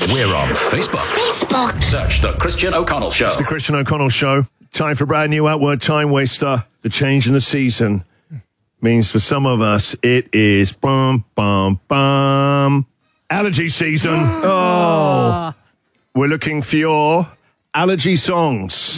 We're on Facebook. Search The Christian O'Connell Show. It's The Christian O'Connell Show. Time for a brand new Outward Time Waster. The change in the season means for some of us it is allergy season. Oh. We're looking for your allergy songs.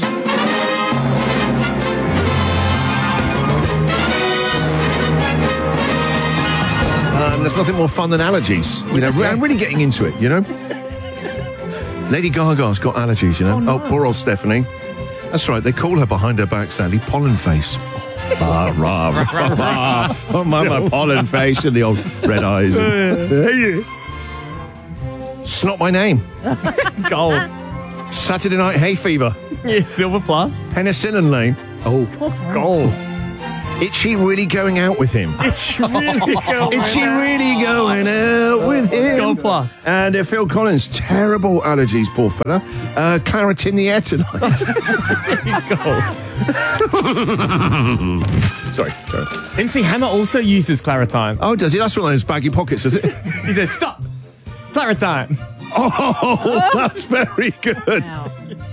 There's nothing more fun than allergies. You know, I'm really getting into it, you know? Lady Gaga's got allergies, you know? Oh, poor old Stephanie. That's right, they call her behind her back, Sally, pollen face. Oh, my pollen face and the old red eyes. It's not my name. Gold. Saturday Night Hay Fever. Yeah, Silver Plus. Penicillin Lane. Oh, Gold. Itchy really going out with him. Itchy really going out with him. Gold Plus. And Phil Collins, terrible allergies, poor fella. Claret in the air tonight. Sorry. MC Hammer also uses Claritine. Oh, does he? That's one of those baggy pockets, is it? He says, stop! Claritine. Oh, that's very good. Wow.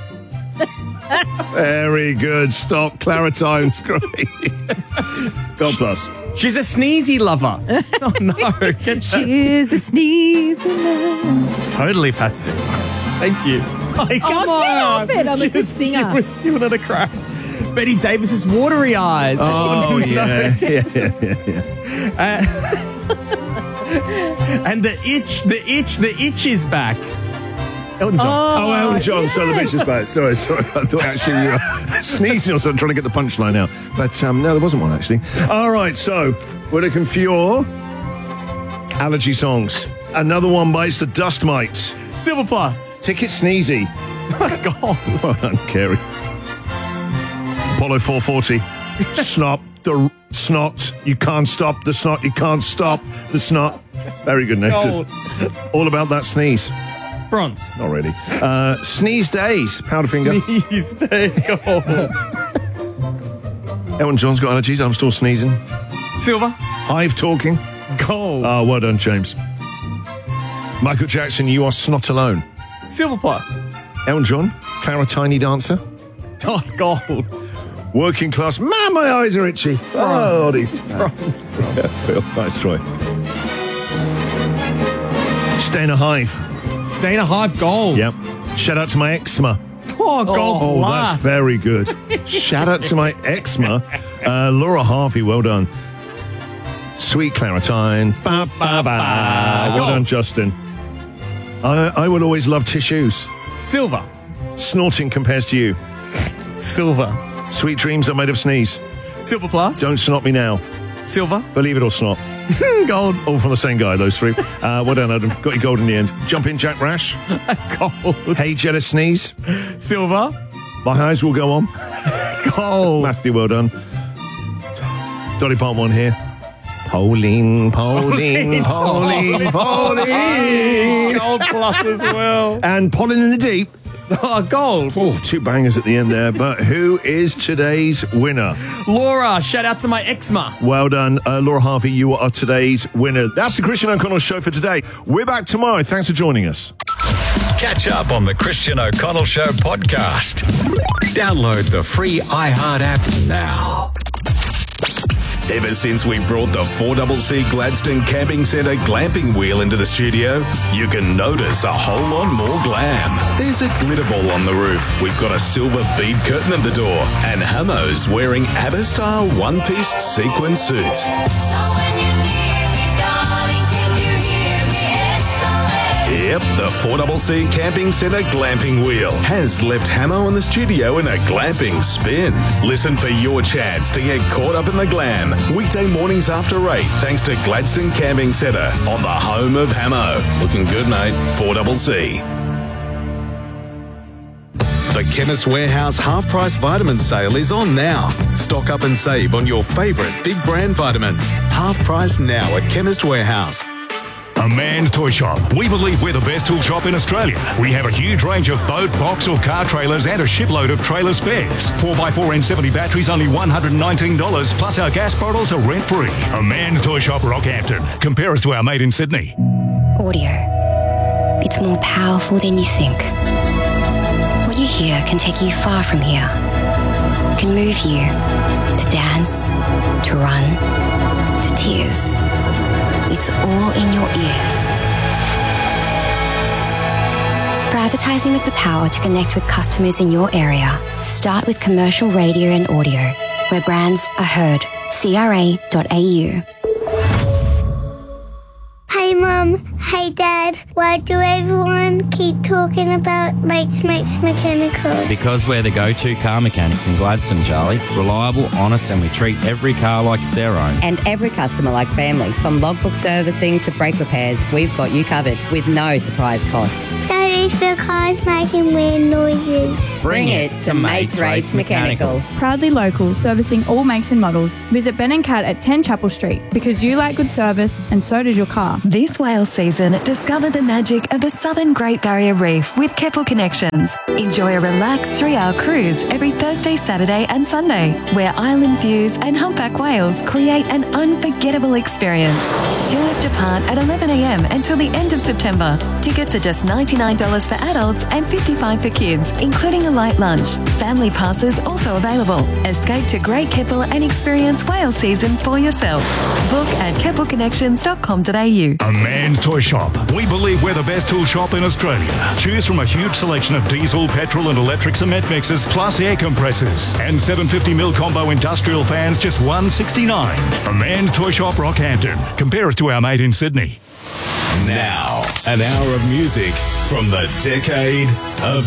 Very good. Stop. Claritine's great. God bless. She's a sneezy lover. Oh, no. She's a sneeze. Totally, Patsy. Thank you. Hey, come Oh, on. get off it. I'm a good She singer. was giving it a crack. Betty Davis's watery eyes. Oh, yeah. And the itch is back. Elton John. Oh, Elton John, so the bitch is back. Sorry. I thought actually you were sneezing or something, trying to get the punchline out. But no, there wasn't one, actually. All right, so we're looking for your allergy songs. Another one bites the dust mites. Silver Plus. Ticket Sneezy. Oh, my God. Well done, Kerry. Apollo 440. Snot. The snot. You can't stop the snot. You can't stop the snot. Very good, Nathan. Gold. All about that sneeze. Bronze. Not really. Sneeze Days. Powderfinger. Sneeze days. Gold. Elton John's got allergies. I'm still sneezing. Silver. Hive talking. Gold. Oh, well done, James. Michael Jackson, You Are Snot Alone. Silver Plus. Elton John, Claritine Dancer. Oh, gold. Working Class, man, my eyes are itchy. Oh, Phil, nice try. Stay in a Hive. Stay in a Hive. Gold. Yep. Shout out to my eczema. Oh, gold. Oh, Plus. that's very good. Shout out to my eczema. Laura Harvey, well done. Sweet Claritine. Ba, ba, ba. Well done, Justin. I will always love tissues. Silver. Snorting compares to you. Silver. Sweet dreams are made of sneeze. Silver Plus. Don't snot me now. Silver. Believe it or snot. Gold. All from the same guy, those three. Well done, Adam. Got your gold in the end. Jump in, Jack Rash. Gold. Hey, jealous sneeze. Silver. My eyes will go on. Gold. Matthew, well done. Dolly Parton one here. Pauline. Gold Plus as well. And Pollen in the Deep. Oh, gold. Oh, two bangers at the end there. But who is today's winner? Laura, shout out to my eczema. Well done, Laura Harvey. You are today's winner. That's the Christian O'Connell Show for today. We're back tomorrow. Thanks for joining us. Catch up on the Christian O'Connell Show podcast. Download the free iHeart app now. Ever since we brought the 4CC Gladstone Camping Centre glamping wheel into the studio, you can notice a whole lot more glam. There's a glitter ball on the roof. We've got a silver bead curtain at the door. And Hamo's wearing ABBA-style one-piece sequin suits. Yep, the 4CC Camping Centre glamping wheel has left Hamo in the studio in a glamping spin. Listen for your chance to get caught up in the glam. Weekday mornings after 8, thanks to Gladstone Camping Centre on the home of Hamo. Looking good, mate. 4CC. The Chemist Warehouse half-price vitamin sale is on now. Stock up and save on your favourite big brand vitamins. Half price now at Chemist Warehouse. A Man's Toy Shop. We believe we're the best tool shop in Australia. We have a huge range of boat, box or car trailers and a shipload of trailer spares. 4x4 N70 batteries only $119, plus our gas bottles are rent-free. A Man's Toy Shop, Rockhampton. Compare us to our mate in Sydney. Audio. it's more powerful than you think. What you hear can take you far from here. It can move you to dance, to run, to tears. It's all in your ears. For advertising with the power to connect with customers in your area, start with commercial radio and audio, where brands are heard. CRA.au. Hey Mum, hey Dad, why do everyone keep talking about Mates Mechanical? Because we're the go-to car mechanics in Gladstone, Charlie. Reliable, honest, and we treat every car like it's our own. And every customer like family. From logbook servicing to brake repairs, we've got you covered with no surprise costs. So if your car's making weird noises, Bring it to Mates Rates Mechanical. Proudly local, servicing all makes and models. Visit Ben and Kat at 10 Chapel Street because you like good service and so does your car. This whale season, discover the magic of the Southern Great Barrier Reef with Keppel Connections. Enjoy a relaxed 3-hour cruise every Thursday, Saturday and Sunday, where island views and humpback whales create an unforgettable experience. Tours depart at 11 a.m. until the end of September. Tickets are just $99 for adults and $55 for kids, including a light lunch. Family passes also available. Escape to Great Keppel and experience whale season for yourself. Book at keppelconnections.com.au. A Man's Toy Shop. We believe we're the best tool shop in Australia. Choose from a huge selection of diesel, petrol and electric cement mixers, plus air compressors. And 750mm combo industrial fans, just $169. A Man's Toy Shop, Rockhampton. Compare us to our mate in Sydney. Now, an hour of music from the decade of